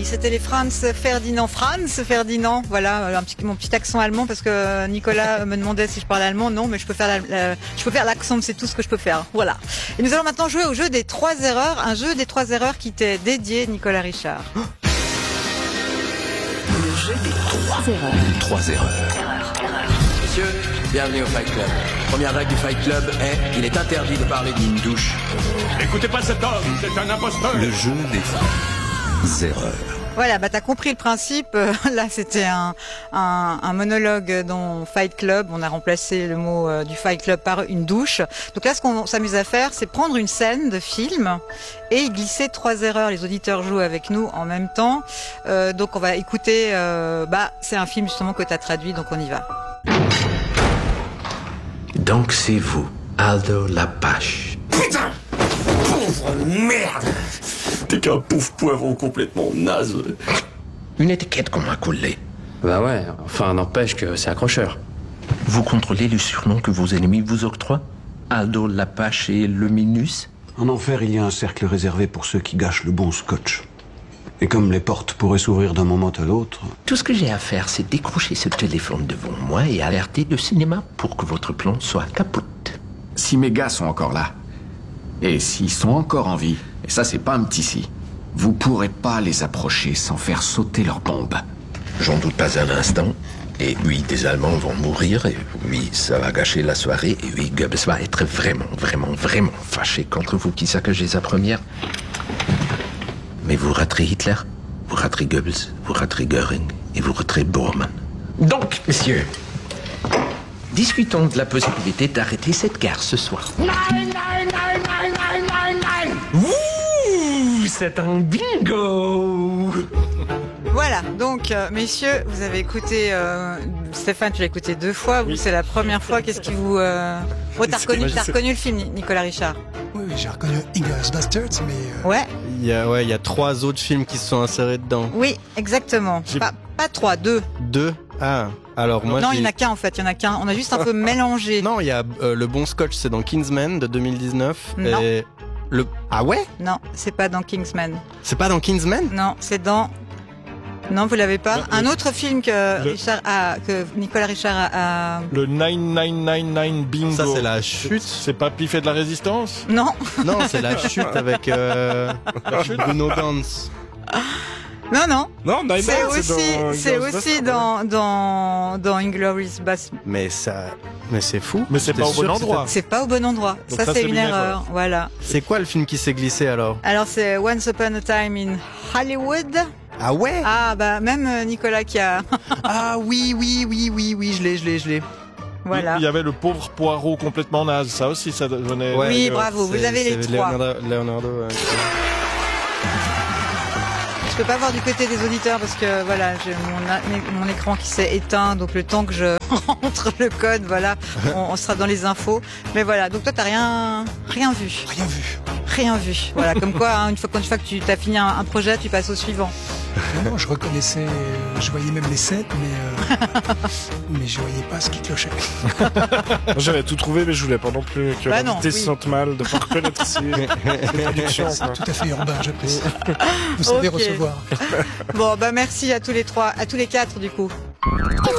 oui, c'était les Franz Ferdinand, voilà, mon petit accent allemand parce que Nicolas me demandait si je parlais allemand, non, mais je peux faire l'accent, c'est tout ce que je peux faire, voilà. Et nous allons maintenant jouer au jeu des 3 erreurs, un jeu des 3 erreurs qui t'est dédié, Nicolas Richard. Le jeu des 3 erreurs. 3 erreurs. Messieurs, bienvenue au Fight Club. Première règle du Fight Club est il est interdit de parler d'une douche. Écoutez pas cet homme, c'est un imposteur. Le jeu des erreurs. Voilà, bah t'as compris le principe. Là, c'était un monologue dans Fight Club. On a remplacé le mot du Fight Club par une douche. Donc là, ce qu'on s'amuse à faire, c'est prendre une scène de film et y glisser 3 erreurs. Les auditeurs jouent avec nous en même temps. Donc on va écouter. C'est un film justement que t'as traduit, donc on y va. Donc c'est vous, Aldo Lapache. Putain, pauvre merde. T'es qu'un pauvre poivron complètement naze. Une étiquette qu'on m'a collée. Bah ouais, enfin n'empêche que c'est accrocheur. Vous contrôlez le surnom que vos ennemis vous octroient? Aldo Lapache et le Minus? En enfer, il y a un cercle réservé pour ceux qui gâchent le bon scotch. Et comme les portes pourraient s'ouvrir d'un moment à l'autre... Tout ce que j'ai à faire, c'est décrocher ce téléphone devant moi et alerter le cinéma pour que votre plan soit capote. Si mes gars sont encore là, et s'ils sont encore en vie, et ça c'est pas un petit si, vous pourrez pas les approcher sans faire sauter leurs bombes. J'en doute pas un instant. Et oui, des Allemands vont mourir, et oui, ça va gâcher la soirée, et oui, Goebbels va être vraiment fâché contre vous qui saccagez sa première. Mais vous raterez Hitler, vous raterez Goebbels, vous raterez Göring, et vous raterez Bormann. Donc, messieurs, discutons de la possibilité d'arrêter cette guerre ce soir. Ouh, c'est un bingo! Voilà, donc messieurs, vous avez écouté, Stéphane, tu l'as écouté 2 fois, vous c'est la première fois, qu'est-ce qui vous... t'as reconnu le film, Nicolas Richard? Oui, j'ai reconnu Inglourious Basterds, mais... Ouais. Il y a 3 autres films qui se sont insérés dedans. Oui, exactement. Pas 3, 2. 2? Ah, alors moi... Non, il n'y en a qu'un en fait, on a juste un peu mélangé. Non, il y a Le Bon Scotch, c'est dans Kingsman de 2019. Non. Et Ah ouais? Non, c'est pas dans Kingsman. C'est pas dans Kingsman? Non, c'est dans... Non, vous l'avez pas. Un autre film que Nicolas Richard a... Le 9999 bingo. Ça, c'est la chute. C'est pas Piff et de la résistance? Non. Non, c'est la chute avec Bruno Ganz. Non. Non, c'est aussi dans Inglourious Basterds. Mais c'est fou. Mais c'est pas au bon endroit. C'est pas au bon endroit. Donc ça c'est une erreur. Voilà. C'est quoi le film qui s'est glissé alors? Alors c'est Once Upon a Time in Hollywood. Ah ouais? Ah bah même Nicolas qui a... Ah oui, je l'ai. Voilà. Il y avait le pauvre Poirot complètement naze, ça aussi ça donnait... Ouais, oui, bravo, vous avez les 3. Leonardo. Je peux pas voir du côté des auditeurs parce que voilà, j'ai mon écran qui s'est éteint, donc le temps que je rentre le code, voilà, on sera dans les infos. Mais voilà, donc toi t'as rien vu. Rien vu. Voilà, comme quoi, une fois que tu as fini un projet, tu passes au suivant. Non, je reconnaissais, je voyais même les scènes, mais je voyais pas ce qui clochait. J'avais tout trouvé, mais je voulais pas non plus que l'invité se sente mal de pas reconnaître ces traductions. C'est tout à fait urbain, j'apprécie. Vous savez recevoir. Bon, merci à tous les 3, à tous les 4 du coup.